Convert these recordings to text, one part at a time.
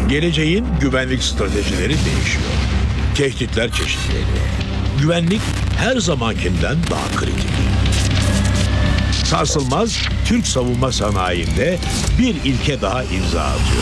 Geleceğin güvenlik stratejileri değişiyor. Tehditler çeşitleniyor. Güvenlik her zamankinden daha kritik. Sarsılmaz Türk savunma sanayinde bir ilke daha imza atıyor.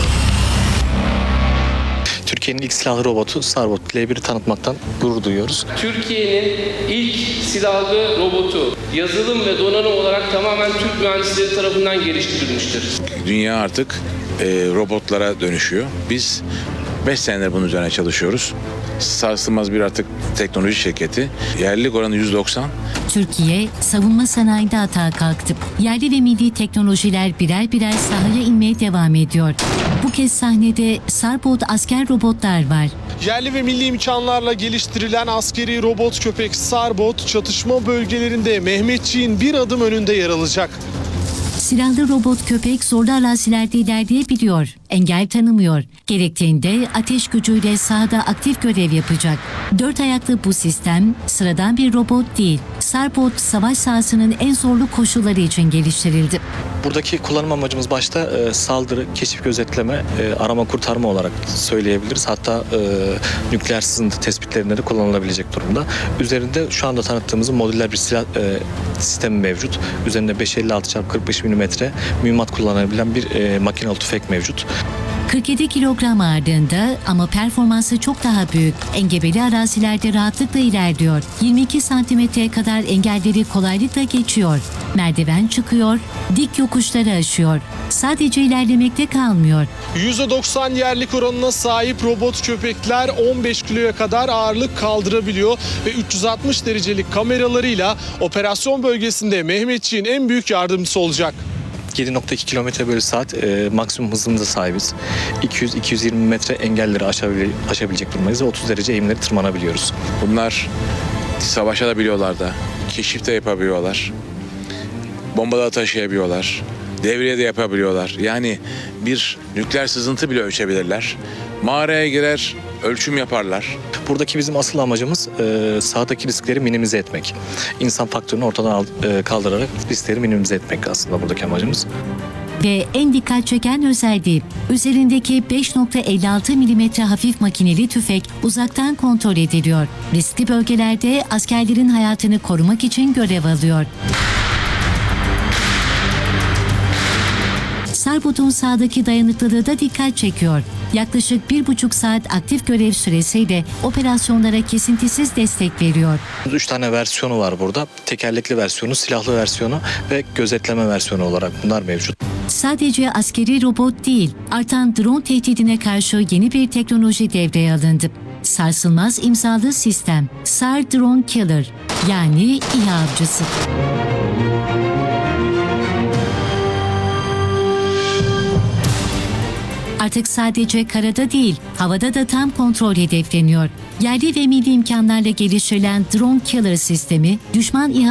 Türkiye'nin ilk silahlı robotu Sarbot L1'i tanıtmaktan gurur duyuyoruz. Türkiye'nin ilk silahlı robotu yazılım ve donanım olarak tamamen Türk mühendisleri tarafından geliştirilmiştir. Dünya artık robotlara dönüşüyor. Biz 5 senedir bunun üzerine çalışıyoruz. Sarsılmaz bir artık teknoloji şirketi. Yerlilik oranı %90. Türkiye, savunma sanayinde atağa kalktı. Yerli ve milli teknolojiler birer birer sahaya inmeye devam ediyor. Bu kez sahnede Sarbot asker robotlar var. Yerli ve milli imkanlarla geliştirilen askeri robot köpek Sarbot, çatışma bölgelerinde Mehmetçiğin bir adım önünde yer alacak. Silahlı robot köpek zorlu arazilerde ilerleyebiliyor, engel tanımıyor. Gerektiğinde ateş gücüyle sahada aktif görev yapacak. 4 ayaklı bu sistem sıradan bir robot değil. Sarbot, savaş sahasının en zorlu koşulları için geliştirildi. Buradaki kullanım amacımız başta saldırı, keşif, gözetleme, arama, kurtarma olarak söyleyebiliriz. Hatta nükleer sızıntı tespitlerinde de kullanılabilecek durumda. Üzerinde şu anda tanıttığımız modüler bir silah sistemi mevcut. Üzerinde 5.56x45 mm mühimmat kullanabilen bir makinalı tüfek mevcut. 47 kilogram ağırlığında ama performansı çok daha büyük. Engebeli arazilerde rahatlıkla ilerliyor. 22 santimetreye kadar engelleri kolaylıkla geçiyor. Merdiven çıkıyor, dik yokuşları aşıyor. Sadece ilerlemekte kalmıyor. %90 yerlik oranına sahip robot köpekler 15 kiloya kadar ağırlık kaldırabiliyor ve 360 derecelik kameralarıyla operasyon bölgesinde Mehmetçiğin en büyük yardımcısı olacak. 7.2 km/saat maksimum hızımıza sahibiz. 200-220 metre engelleri aşabilecek durumdayız ve 30 derece eğimleri tırmanabiliyoruz. Bunlar savaşabiliyorlar da, keşif de yapabiliyorlar. Bombaları taşıyabiliyorlar. Devriye de yapabiliyorlar. Yani bir nükleer sızıntı bile ölçebilirler. Mağaraya girer, ölçüm yaparlar. Buradaki bizim asıl amacımız sahadaki riskleri minimize etmek. İnsan faktörünü ortadan kaldırarak riskleri minimize etmek aslında buradaki amacımız. Ve en dikkat çeken özelliği, üzerindeki 5.56 mm hafif makineli tüfek uzaktan kontrol ediliyor. Riskli bölgelerde askerlerin hayatını korumak için görev alıyor. Sarbot'un sahadaki dayanıklılığı da dikkat çekiyor. Yaklaşık 1,5 saat aktif görev süresiyle operasyonlara kesintisiz destek veriyor. 3 tane versiyonu var burada. Tekerlekli versiyonu, silahlı versiyonu ve gözetleme versiyonu olarak bunlar mevcut. Sadece askeri robot değil, artan drone tehdidine karşı yeni bir teknoloji devreye alındı. Sarsılmaz imzalı sistem, SAR Drone Killer, yani İHA avcısı. Artık sadece karada değil, havada da tam kontrol hedefleniyor. Yerli ve milli imkanlarla geliştirilen Drone Killer sistemi, düşman İHA